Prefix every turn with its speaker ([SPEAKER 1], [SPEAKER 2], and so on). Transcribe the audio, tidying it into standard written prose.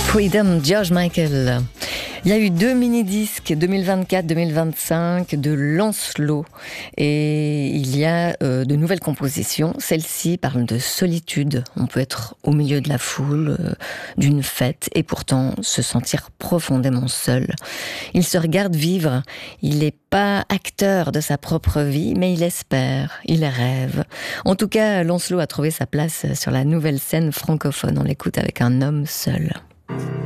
[SPEAKER 1] Freedom, George Michael. Il y a eu 2 mini-disques 2024-2025 de Lancelot et il y a de nouvelles compositions. Celle-ci parle de solitude. On peut être au milieu de la foule, d'une fête et pourtant se sentir profondément seul. Il se regarde vivre. Il n'est pas acteur de sa propre vie, mais il espère, il rêve. En tout cas, Lancelot a trouvé sa place sur la nouvelle scène francophone. On l'écoute avec Un homme seul.